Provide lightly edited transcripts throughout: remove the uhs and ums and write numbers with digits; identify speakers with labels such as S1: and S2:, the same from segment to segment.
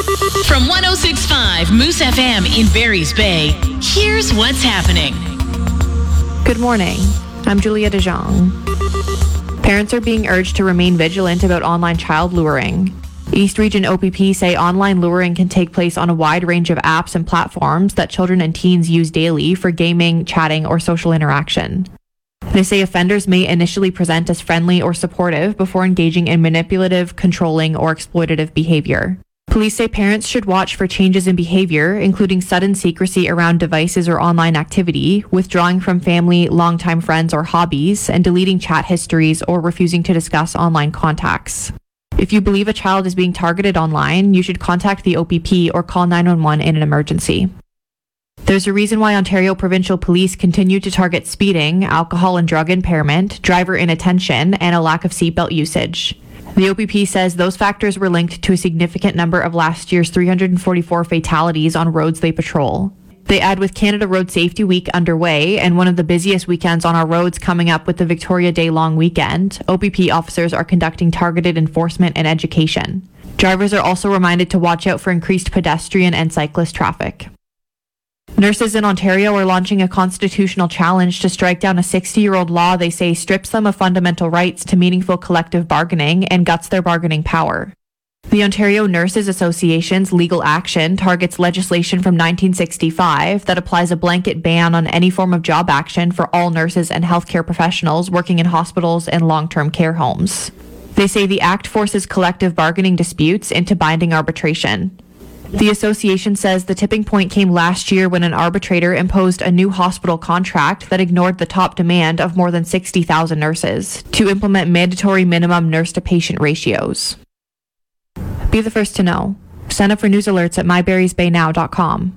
S1: From 106.5 Moose FM in Barry's Bay, here's what's happening.
S2: Good morning. I'm Julia DeJong. Parents are being urged to remain vigilant about online child luring. East Region OPP say online luring can take place on a wide range of apps and platforms that children and teens use daily for gaming, chatting, or social interaction. They say offenders may initially present as friendly or supportive before engaging in manipulative, controlling, or exploitative behavior. Police say parents should watch for changes in behavior, including sudden secrecy around devices or online activity, withdrawing from family, longtime friends, or hobbies, and deleting chat histories or refusing to discuss online contacts. If you believe a child is being targeted online, you should contact the OPP or call 911 in an emergency. There's a reason why Ontario Provincial Police continue to target speeding, alcohol and drug impairment, driver inattention, and a lack of seatbelt usage. The OPP says those factors were linked to a significant number of last year's 344 fatalities on roads they patrol. They add, with Canada Road Safety Week underway and one of the busiest weekends on our roads coming up with the Victoria Day long weekend, OPP officers are conducting targeted enforcement and education. Drivers are also reminded to watch out for increased pedestrian and cyclist traffic. Nurses in Ontario are launching a constitutional challenge to strike down a 60-year-old law they say strips them of fundamental rights to meaningful collective bargaining and guts their bargaining power. The Ontario Nurses Association's legal action targets legislation from 1965 that applies a blanket ban on any form of job action for all nurses and healthcare professionals working in hospitals and long-term care homes. They say the act forces collective bargaining disputes into binding arbitration. The association says the tipping point came last year when an arbitrator imposed a new hospital contract that ignored the top demand of more than 60,000 nurses to implement mandatory minimum nurse-to-patient ratios. Be the first to know. Sign up for news alerts at myberriesbaynow.com.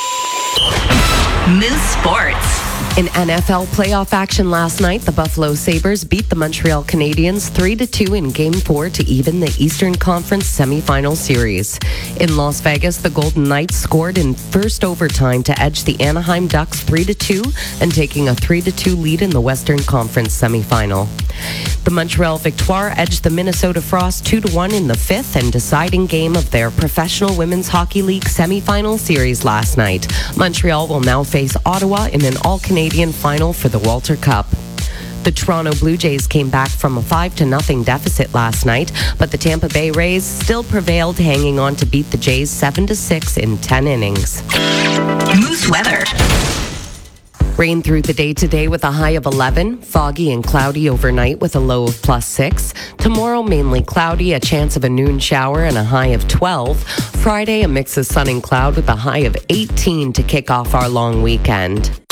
S1: Moose Sports.
S3: In NFL playoff action last night, the Buffalo Sabres beat the Montreal Canadiens 3-2 in Game 4 to even the Eastern Conference semifinal series. In Las Vegas, the Golden Knights scored in first overtime to edge the Anaheim Ducks 3-2 and taking a 3-2 lead in the Western Conference semifinal. The Montreal Victoire edged the Minnesota Frost 2-1 in the fifth and deciding game of their Professional Women's Hockey League semifinal series last night. Montreal will now face Ottawa in an all-Canadian final for the Walter Cup. The Toronto Blue Jays came back from a 5-0 deficit last night, but the Tampa Bay Rays still prevailed, hanging on to beat the Jays 7-6 in 10 innings.
S1: Moose weather.
S3: Rain through the day today with a high of 11, foggy and cloudy overnight with a low of +6. Tomorrow, mainly cloudy, a chance of a noon shower and a high of 12. Friday, a mix of sun and cloud with a high of 18 to kick off our long weekend.